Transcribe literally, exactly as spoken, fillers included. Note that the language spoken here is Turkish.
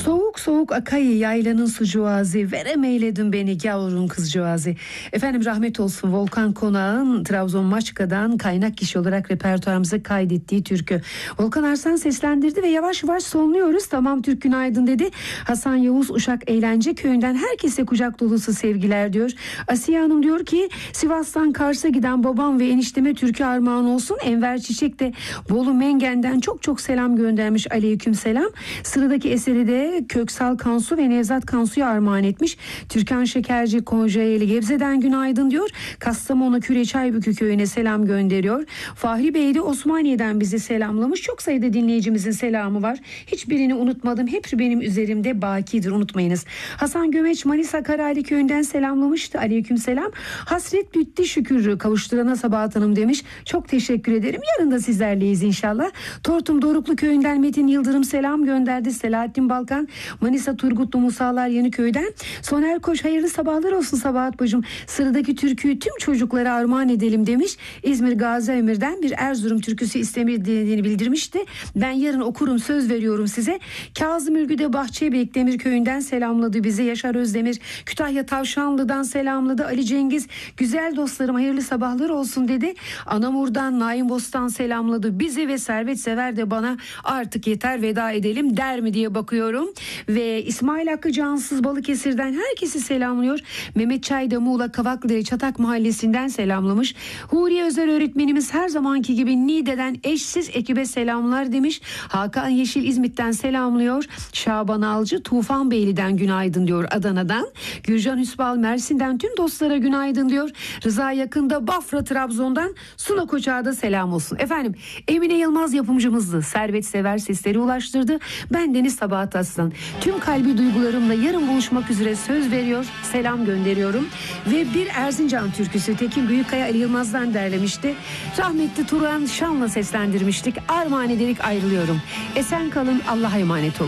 Soğuk soğuk akayı yaylanın sucuğazı, veremeyledin beni yavrum kızcağızı. Efendim rahmet olsun Volkan Konak'ın Trabzon Maçka'dan kaynak kişi olarak repertuarımıza kaydettiği türkü. Volkan Arslan seslendirdi ve yavaş yavaş sonluyoruz. Tamam Türk günaydın dedi. Hasan Yavuz Uşak Eğlence Köyü'nden herkese kucak dolusu sevgiler diyor. Asiye Hanım diyor ki Sivas'tan Kars'a giden babam ve enişteme türkü armağan olsun. Enver Çiçek de Bolu Mengen'den çok çok selam göndermiş. Aleyküm selam. Sıradaki eseri de Köksal Kansu ve Nevzat Kansu'ya armağan etmiş. Türkan Şekerci Kocaeli Gebze'den günaydın diyor. Kastamonu Küreçaybükü köyüne selam gönderiyor. Fahri Bey de Osmaniye'den bizi selamlamış. Çok sayıda dinleyicimizin selamı var. Hiçbirini unutmadım. Hepsi benim üzerimde bakidir, unutmayınız. Hasan Gömeç Manisa Karali köyünden selamlamıştı. Aleyküm selam. Hasret bitti şükür kavuşturana Sabahat Hanım demiş. Çok teşekkür ederim. Yarın da sizlerleyiz inşallah. Tortum Doruklu köyünden Metin Yıldırım selam gönderdi. Selahattin Balkan Manisa Turgutlu Musalar Yeniköy'den. Soner Koç hayırlı sabahlar olsun Sabahat bacım. Sıradaki türküyü tüm çocuklara armağan edelim demiş. İzmir Gazi Emir'den bir Erzurum türküsü istemediğini bildirmişti. Ben yarın okurum söz veriyorum size. Kazım Ülgü'de Bahçebek Demirköy'ünden selamladı bizi. Yaşar Özdemir Kütahya Tavşanlı'dan selamladı. Ali Cengiz güzel dostlarım hayırlı sabahlar olsun dedi. Anamur'dan Naim Bostan selamladı bizi ve Servet Sever de bana artık yeter veda edelim der mi diye bakıyorum. Ve İsmail Hakkı Cansız Balıkesir'den herkesi selamlıyor. Mehmet Çay da Muğla Kavaklı Çatak Mahallesi'nden selamlamış. Huriye Özel öğretmenimiz her zamanki gibi Niğde'den eşsiz ekibe selamlar demiş. Hakan Yeşil İzmit'ten selamlıyor. Şaban Alcı Tufan Beyli'den günaydın diyor Adana'dan. Gürcan Hüsbal Mersin'den tüm dostlara günaydın diyor. Rıza Yakın'da Bafra Trabzon'dan Suna Koçak'a da selam olsun. Efendim Emine Yılmaz yapımcımızdı. Servet Sever sesleri ulaştırdı. Ben Deniz Sabahat Aslan. Tüm kalbi duygularımla yarın buluşmak üzere söz veriyor, selam gönderiyorum. Ve bir Erzincan türküsü Tekin Büyükkaya Ali Yılmaz'dan derlemişti. Rahmetli Turan Şan'la seslendirmiştik. Armağan ederek ayrılıyorum. Esen kalın, Allah'a emanet olun.